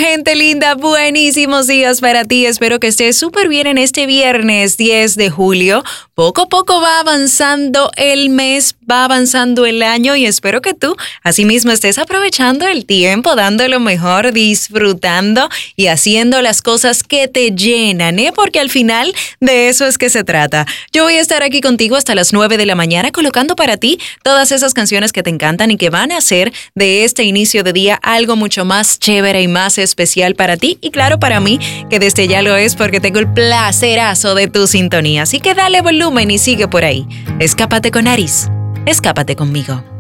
gente linda, buenísimos días para ti. Espero que estés súper bien en este viernes 10 de julio. Poco a poco va avanzando el mes, va avanzando el año y espero que tú asimismo estés aprovechando el tiempo, dando lo mejor, disfrutando y haciendo las cosas que te llenan, porque al final de eso es que se trata. Yo voy a estar aquí contigo hasta las 9 de la mañana colocando para ti todas esas canciones que te encantan y que van a hacer de este inicio de día algo mucho más chévere y más especial para ti y claro para mí, que desde ya lo es porque tengo el placerazo de tu sintonía. Así que dale volumen y sigue por ahí. Escápate con Aris. Escápate conmigo.